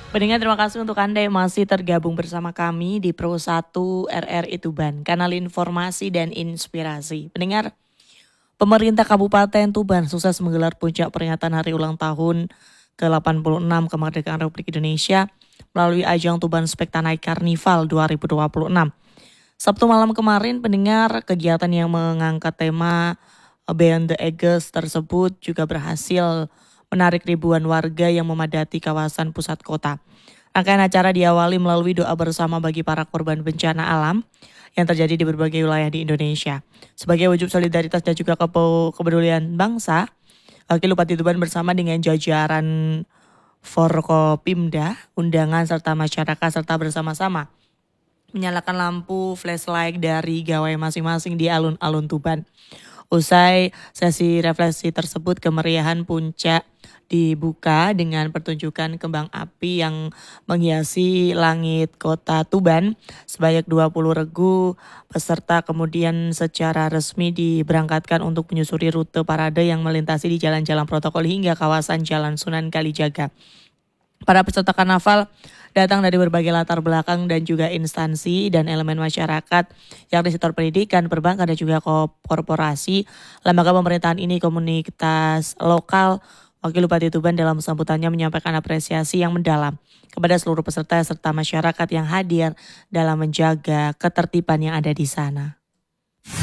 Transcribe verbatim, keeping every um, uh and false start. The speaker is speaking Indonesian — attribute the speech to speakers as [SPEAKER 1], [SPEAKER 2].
[SPEAKER 1] Pendengar, terima kasih untuk Anda yang masih tergabung bersama kami di Pro satu R R I Tuban, kanal informasi dan inspirasi. Pendengar, pemerintah Kabupaten Tuban sukses menggelar puncak peringatan hari ulang tahun ke delapan puluh enam kemerdekaan Republik Indonesia melalui ajang Tuban Spekta Night Carnival dua ribu dua puluh enam. Sabtu malam kemarin, pendengar, kegiatan yang mengangkat tema Beyond the Ages tersebut juga berhasil menarik ribuan warga yang memadati kawasan pusat kota. Rangkaian acara diawali melalui doa bersama bagi para korban bencana alam yang terjadi di berbagai wilayah di Indonesia. Sebagai wujud solidaritas dan juga kepe- kepedulian bangsa, Wakil Bupati Tuban bersama dengan jajaran Forkopimda, undangan serta masyarakat serta bersama-sama menyalakan lampu flashlight dari gawai masing-masing di alun-alun Tuban. Usai sesi refleksi tersebut, kemeriahan puncak dibuka dengan pertunjukan kembang api yang menghiasi langit kota Tuban. Sebanyak dua puluh regu peserta kemudian secara resmi diberangkatkan untuk menyusuri rute parade yang melintasi di jalan-jalan protokol hingga kawasan Jalan Sunan Kalijaga. Para peserta karnaval datang dari berbagai latar belakang dan juga instansi dan elemen masyarakat yang di sektor pendidikan, perbankan dan juga korporasi, lembaga pemerintahan ini, komunitas lokal. Wakil Bupati Tuban dalam sambutannya menyampaikan apresiasi yang mendalam kepada seluruh peserta serta masyarakat yang hadir dalam menjaga ketertiban yang ada di sana.